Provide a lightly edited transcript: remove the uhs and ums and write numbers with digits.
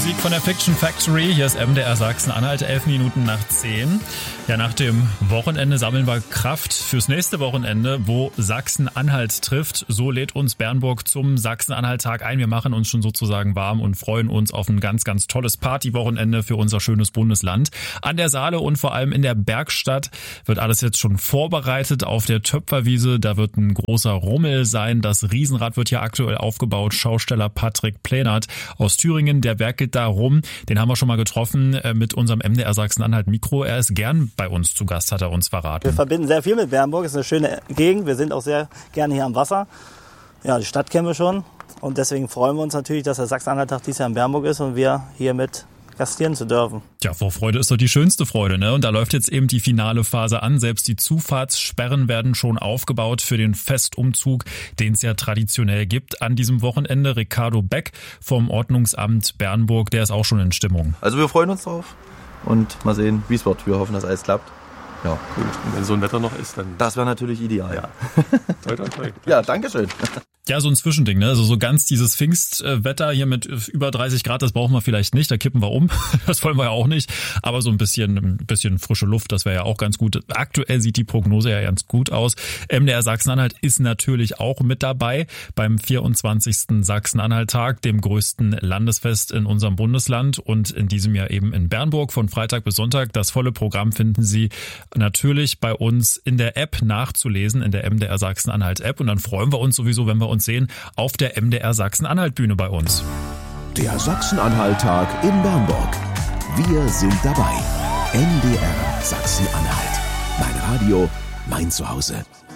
Musik von der Fiction Factory. Hier ist MDR Sachsen-Anhalt, 11 Minuten nach 10. Ja, nach dem Wochenende sammeln wir Kraft fürs nächste Wochenende, wo Sachsen-Anhalt trifft. So lädt uns Bernburg zum Sachsen-Anhalt-Tag ein. Wir machen uns schon sozusagen warm und freuen uns auf ein ganz, ganz tolles Partywochenende für unser schönes Bundesland. An der Saale und vor allem in der Bergstadt wird alles jetzt schon vorbereitet auf der Töpferwiese. Da wird ein großer Rummel sein. Das Riesenrad wird hier aktuell aufgebaut. Schausteller Patrick Plänert aus Thüringen, der werkelt da rum. Den haben wir schon mal getroffen mit unserem MDR Sachsen-Anhalt Mikro. Er ist gern bei uns zu Gast, hat er uns verraten. Wir verbinden sehr viel mit Bernburg. Es ist eine schöne Gegend. Wir sind auch sehr gerne hier am Wasser. Ja, die Stadt kennen wir schon. Und deswegen freuen wir uns natürlich, dass der Sachsen-Anhalt-Tag dieses Jahr in Bernburg ist und wir hier mit gastieren zu dürfen. Ja, Vorfreude ist doch die schönste Freude, ne? Und da läuft jetzt eben die finale Phase an. Selbst die Zufahrtssperren werden schon aufgebaut für den Festumzug, den es ja traditionell gibt an diesem Wochenende. Ricardo Beck vom Ordnungsamt Bernburg, der ist auch schon in Stimmung. Also wir freuen uns drauf und mal sehen, wie es wird. Wir hoffen, dass alles klappt. Ja, cool. Und wenn so ein Wetter noch ist, dann... Das wäre natürlich ideal. Ja. Toi, toi, toi. Ja, danke schön. Ja, so ein Zwischending, ne? Also so ganz dieses Pfingstwetter hier mit über 30 Grad, das brauchen wir vielleicht nicht, da kippen wir um. Das wollen wir ja auch nicht. Aber so ein bisschen frische Luft, das wäre ja auch ganz gut. Aktuell sieht die Prognose ja ganz gut aus. MDR Sachsen-Anhalt ist natürlich auch mit dabei beim 24. Sachsen-Anhalt-Tag, dem größten Landesfest in unserem Bundesland und in diesem Jahr eben in Bernburg von Freitag bis Sonntag. Das volle Programm finden Sie natürlich bei uns in der App nachzulesen, in der MDR Sachsen-Anhalt-App. Und dann freuen wir uns sowieso, wenn wir uns sehen auf der MDR Sachsen-Anhalt-Bühne bei uns. Der Sachsen-Anhalt-Tag in Bernburg. Wir sind dabei. MDR Sachsen-Anhalt. Mein Radio, mein Zuhause.